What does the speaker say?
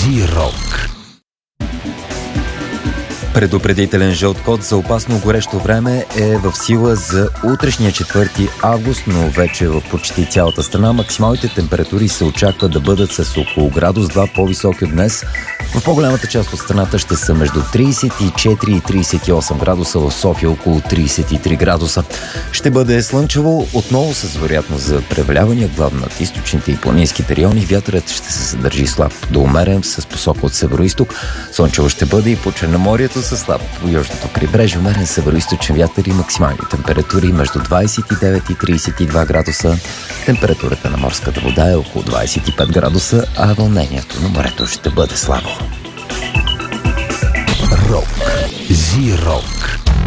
Зирок. Предупредителен жълт код за опасно горещо време е в сила за утрешния 4 август, но вече в почти цялата страна. Максималните температури се очаква да бъдат с около градус 2 по-високи от днес. В по-голямата част от страната ще са между 34 и 38 градуса, в София около 33 градуса. Ще бъде слънчево, отново с вероятност за превалявания, главно над източните и планинските райони. Вятърът ще се задържи слаб до умерен с посока от североизток. Слънчево ще бъде и по Черноморието със слаб по южното крайбрежие, умерен североизточен вятър и максимални температури между 29 и 32 градуса. Температурата на морската вода е около 25 градуса, а вълнението на морето ще бъде слабо. Рок. Зирок.